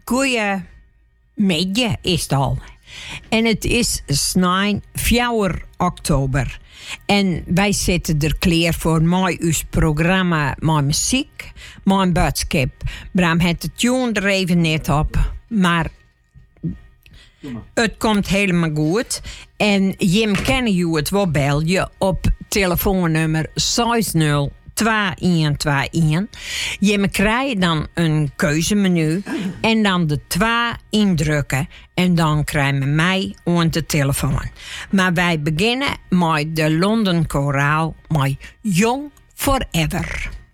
Goeiemiddag is het al. En het is 4 oktober. En wij zitten er klaar voor uw programma, mijn muziek, mijn boodschap. Bram heeft de tune er even net op, maar het komt helemaal goed. En Jim kennen jullie het wel bellen op telefoonnummer 60 2121. Je krijgt dan een keuzemenu en dan de 2 indrukken en dan krijg je mij aan de telefoon. Maar wij beginnen met de London Koraal, met Young Forever.